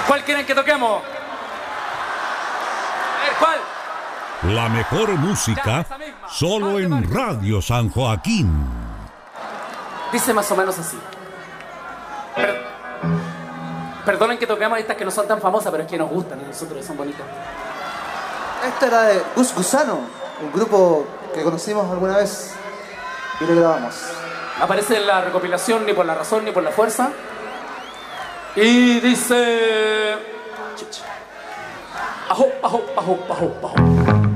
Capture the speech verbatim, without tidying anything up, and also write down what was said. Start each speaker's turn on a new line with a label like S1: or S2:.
S1: ¿Cuál quieren que toquemos? A ver, ¿cuál?
S2: La mejor música solo en Radio San Joaquín.
S1: Dice más o menos así. Per- Perdonen que toquemos estas que no son tan famosas, pero es que nos gustan, a nosotros son bonitas.
S3: Esta era de Gus Gusano, un grupo que conocimos alguna vez y lo grabamos.
S1: Aparece en la recopilación Ni por la razón ni por la fuerza. Y dice... Ajo, ajo, ajo, ajo, ajo.